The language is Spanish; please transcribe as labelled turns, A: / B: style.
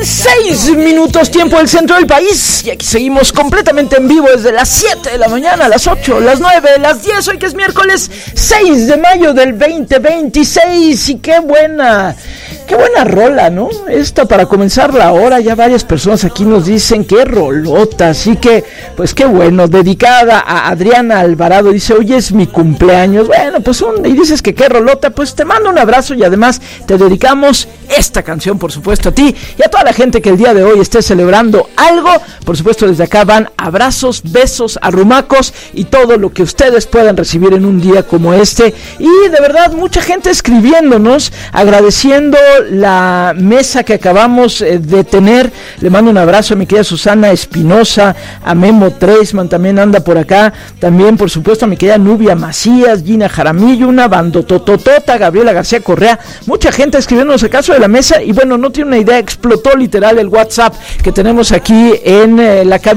A: 6 minutos tiempo del centro del país y aquí seguimos completamente en vivo desde las 7 de la mañana, las 8, las 9, las 10, hoy que es miércoles 6 de mayo del 2026 y qué buena rola, ¿no? Esta para comenzar la hora, ya varias personas aquí nos dicen qué rolota, así que pues qué bueno, dedicada a Adriana Alvarado, dice hoy es mi cumpleaños, bueno pues y dices que qué rolota, pues te mando un abrazo y además te dedicamos esta canción por supuesto a ti y a toda la gente que el día de hoy esté celebrando algo, por supuesto desde acá van abrazos, besos, arrumacos y todo lo que ustedes puedan recibir en un día como este y de verdad mucha gente escribiéndonos, agradeciendo la mesa que acabamos de tener, le mando un abrazo a mi querida Susana Espinosa, a Memo Treisman también anda por acá, también por supuesto a mi querida Nubia Macías, Gina Jaramillo, una bandototota, Gabriela García Correa, mucha gente escribiéndonos el caso de la mesa y bueno, no tiene una idea, explotó literal el WhatsApp que tenemos aquí en la cabina.